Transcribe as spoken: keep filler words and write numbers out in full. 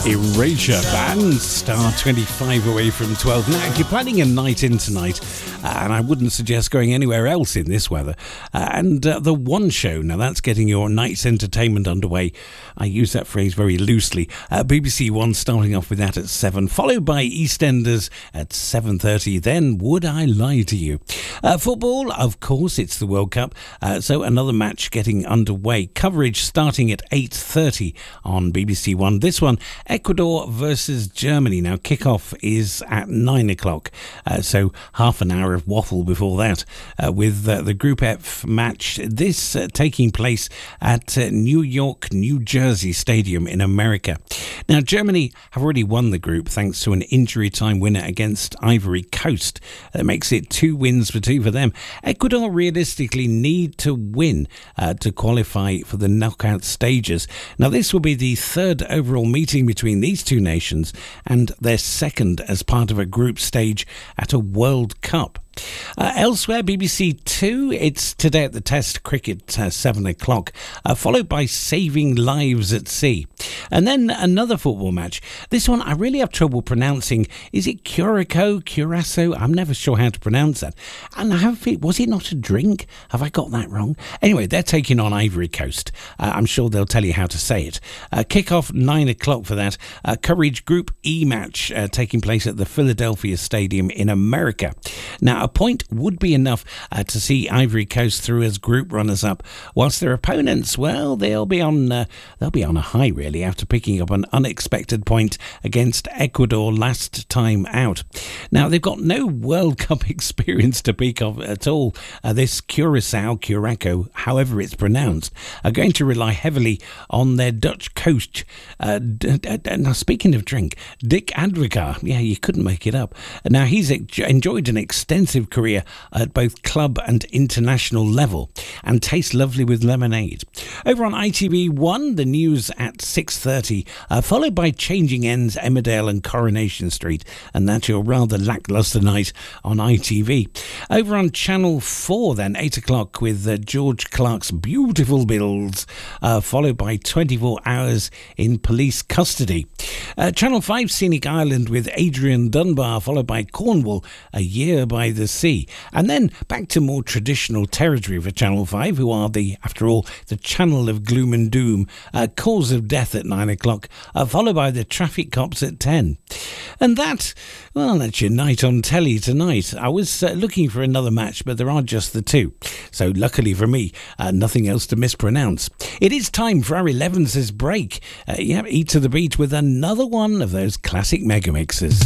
Erasure Band, star twenty-five away from twelve. Now, if you're planning a night in tonight, uh, and I wouldn't suggest going anywhere else in this weather, uh, and uh, the One Show, now that's getting your night's entertainment underway. I use that phrase very loosely. Uh, B B C One starting off with that at seven, followed by EastEnders at seven thirty. Then Would I Lie to You? Uh, football, of course, it's the World Cup, uh, so another match getting underway. Coverage starting at eight thirty on B B C One. This one, Ecuador versus Germany. Now, kickoff is at nine o'clock, uh, so half an hour of waffle before that, uh, with uh, the Group F match. This uh, taking place at uh, New York, New Jersey Stadium in America. Now, Germany have already won the group thanks to an injury time winner against Ivory Coast. That makes it two wins for two for them. Ecuador realistically need to win uh, to qualify for the knockout stages. Now, this will be the third overall meeting between these two nations and their second as part of a group stage at a World Cup. Uh, elsewhere, B B C Two, it's today at the Test Cricket, uh, seven o'clock, uh, followed by Saving Lives at Sea. And then another football match. This one I really have trouble pronouncing. Is it Curacao? Curacao? I'm never sure how to pronounce that. And I have a feeling, was it not a drink? Have I got that wrong? Anyway, they're taking on Ivory Coast. Uh, I'm sure they'll tell you how to say it. Uh, kick-off nine o'clock for that. Uh, Courage Group E match uh, taking place at the Philadelphia Stadium in America. Now, a point would be enough uh, to see Ivory Coast through as group runners-up, whilst their opponents, well, they'll be on uh, they'll be on a high really after picking up an unexpected point against Ecuador last time out. Now, they've got no World Cup experience to speak of at all. Uh, this Curacao, Curacao, however it's pronounced, are going to rely heavily on their Dutch coach. Uh, d- d- d- now, speaking of drink, Dick Advocaat, yeah, you couldn't make it up. Now, he's ex- enjoyed an extensive career at both club and international level and tastes lovely with lemonade. Over on I T V one, the news at six thirty, uh, followed by Changing Ends, Emmerdale and Coronation Street, and that's your rather lacklustre night on I T V. Over on Channel four then, eight o'clock with uh, George Clark's Beautiful Bills, uh, followed by twenty-four hours in police custody. Uh, Channel five, Scenic Island with Adrian Dunbar, followed by Cornwall, A Year by the Sea. And then back to more traditional territory for Channel five, who are the, after all, the channel of gloom and doom. Uh, Cause of Death at nine o'clock, uh, followed by the Traffic Cops at ten. And that, well, that's your night on telly tonight. I was uh, looking for another match, but there are just the two. So luckily for me, uh, nothing else to mispronounce. It is time for our elevenses break. Uh, yeah, Eat to the Beat with another one of those classic mega mixes.